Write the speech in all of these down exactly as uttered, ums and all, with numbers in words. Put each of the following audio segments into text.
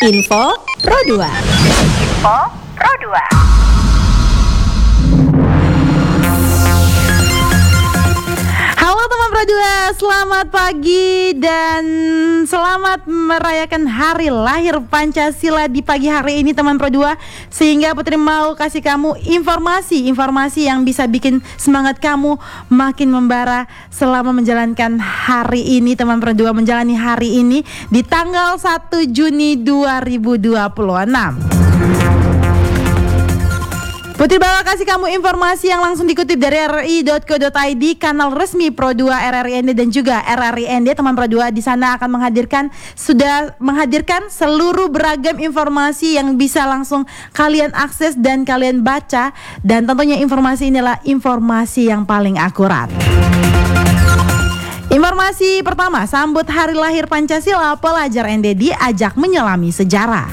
Info Pro dua. Info Pro dua. Halo teman Pro dua, selamat pagi dan selamat merayakan hari lahir Pancasila di pagi hari ini teman Pro dua. Sehingga Putri mau kasih kamu informasi-informasi yang bisa bikin semangat kamu makin membara selama menjalankan hari ini teman Pro dua, menjalani hari ini di tanggal satu Juni dua ribu dua puluh enam. Putri bawa kasih kamu informasi yang langsung dikutip dari r r i dot co dot i d, kanal resmi Pro dua R R I N D dan juga R R I N D teman Pro dua. Di sana akan menghadirkan sudah menghadirkan seluruh beragam informasi yang bisa langsung kalian akses dan kalian baca, dan tentunya informasi inilah informasi yang paling akurat. Informasi pertama, sambut hari lahir Pancasila, pelajar N D diajak menyelami sejarah.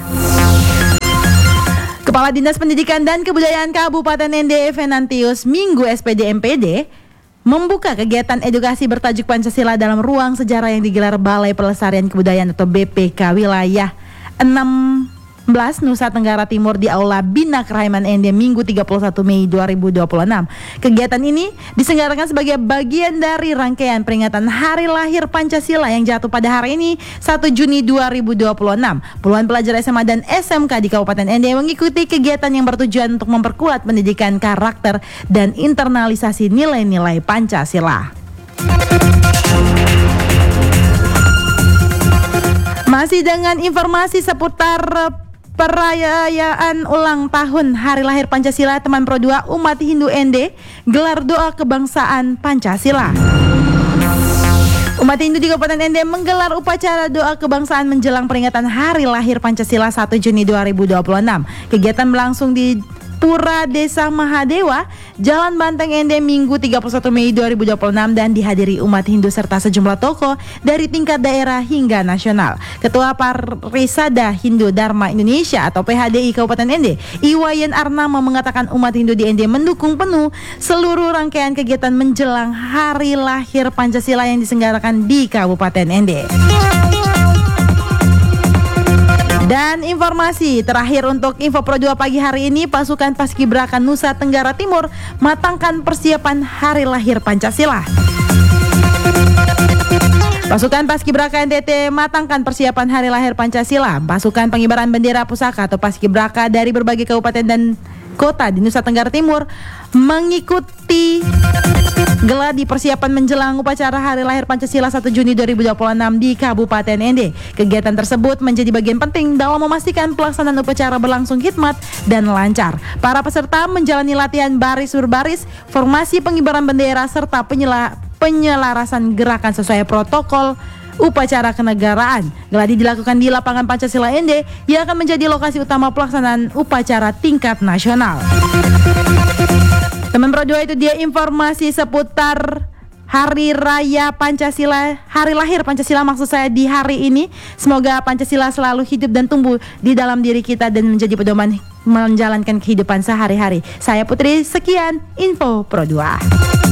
Kepala Dinas Pendidikan dan Kebudayaan Kabupaten N D Venantius Minggu S P D M P D membuka kegiatan edukasi bertajuk Pancasila dalam ruang sejarah yang digelar Balai Pelestarian Kebudayaan atau B P K Wilayah enam belas Nusa Tenggara Timur di Aula Bina Keraiman N D Minggu tiga puluh satu Mei dua ribu dua puluh enam. Kegiatan ini diselenggarakan sebagai bagian dari rangkaian peringatan Hari Lahir Pancasila yang jatuh pada hari ini satu Juni dua ribu dua puluh enam. Puluhan pelajar S M A dan S M K di Kabupaten N D mengikuti kegiatan yang bertujuan untuk memperkuat pendidikan karakter dan internalisasi nilai-nilai Pancasila. Masih dengan informasi seputar perayaan ulang tahun Hari Lahir Pancasila teman Pro dua, umat Hindu N D gelar doa kebangsaan Pancasila. Umat Hindu di Kabupaten N D menggelar upacara doa kebangsaan menjelang peringatan Hari Lahir Pancasila satu Juni dua ribu dua puluh enam. Kegiatan berlangsung di Pura Desa Mahadewa, Jalan Banteng N D Minggu tiga puluh satu Mei dua ribu dua puluh enam dan dihadiri umat Hindu serta sejumlah tokoh dari tingkat daerah hingga nasional. Ketua Parisada Hindu Dharma Indonesia atau P H D I Kabupaten N D, Iwayan Arnama mengatakan umat Hindu di N D mendukung penuh seluruh rangkaian kegiatan menjelang Hari Lahir Pancasila yang diselenggarakan di Kabupaten N D. Dan informasi terakhir untuk Info Pro dua pagi hari ini, pasukan Paskibraka Nusa Tenggara Timur matangkan persiapan Hari Lahir Pancasila. Pasukan Paskibraka N T T matangkan persiapan Hari Lahir Pancasila. Pasukan pengibaran bendera pusaka atau Paskibraka dari berbagai kabupaten dan kota di Nusa Tenggara Timur mengikuti geladi persiapan menjelang upacara Hari Lahir Pancasila satu Juni dua ribu dua puluh enam di Kabupaten N D. Kegiatan tersebut menjadi bagian penting dalam memastikan pelaksanaan upacara berlangsung hikmat dan lancar. Para peserta menjalani latihan baris berbaris, formasi pengibaran bendera serta penyela- penyelarasan gerakan sesuai protokol upacara kenegaraan. Geladi dilakukan di lapangan Pancasila N D yang akan menjadi lokasi utama pelaksanaan upacara tingkat nasional. Teman Pro dua, itu dia informasi seputar Hari Raya Pancasila, Hari Lahir Pancasila maksud saya di hari ini. Semoga Pancasila selalu hidup dan tumbuh di dalam diri kita dan menjadi pedoman menjalankan kehidupan sehari-hari. Saya Putri, sekian Info Pro dua.